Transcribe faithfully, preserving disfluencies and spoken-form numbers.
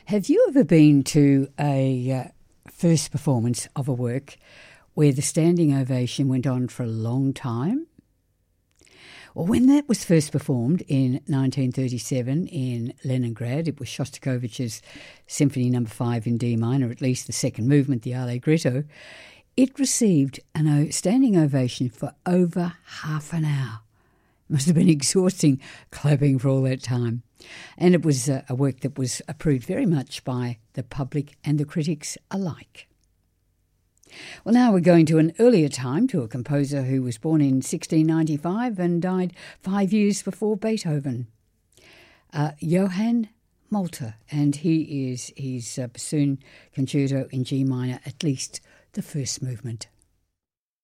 Have you ever been to a uh, first performance of a work where the standing ovation went on for a long time? Well, when that was first performed in nineteen thirty-seven in Leningrad, it was Shostakovich's Symphony Number Five in D minor, at least the second movement, the Allegretto. It received a o- standing ovation for over half an hour. It must have been exhausting clapping for all that time. And it was a, a work that was approved very much by the public and the critics alike. Well, now we're going to an earlier time, to a composer who was born in sixteen ninety-five and died five years before Beethoven, uh, Johann Moltke, and he is his uh, bassoon concerto in G minor, at least the first movement.